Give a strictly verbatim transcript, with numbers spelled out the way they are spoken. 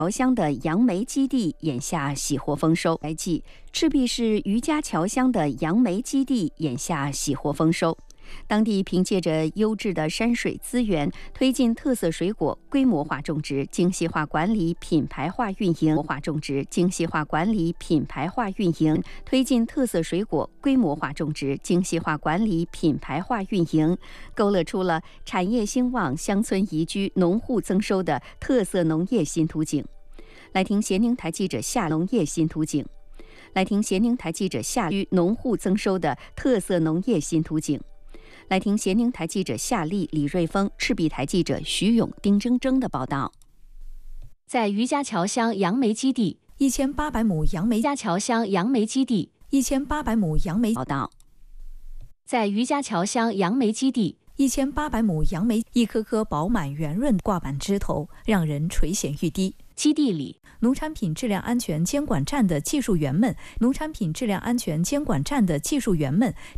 桥乡的杨梅基地眼下喜获丰收。来记，赤壁市渔家桥乡的杨梅基地眼下喜获丰收。当地凭借着优质的山水资源，推进特色水果规模化种植、精细化管理、品牌化运营。化种植、精细化管理、品牌化运营，推进特色水果规模化种植、精细化管理、品牌化运营，勾勒出了产业兴旺、乡村宜居、农户增收的特色农业新图景。来听咸宁台记者夏农业新图景。来听咸宁台记者夏居农户增收的特色农业新图景。来听咸宁台记者夏丽、李瑞峰、赤壁台记者徐勇、丁铮铮的报道。 在渔家桥乡杨梅基地， 一千八百亩杨梅。 渔家桥乡杨梅基地， 一千八百亩杨梅。 报道。 在渔家桥乡杨梅基地， 一千八百亩杨梅，一颗颗饱满圆润挂满枝头，让人垂涎欲滴。 基地里， 农产品质量安全监管站的技术员们，农产品质量安全监管站的技术员们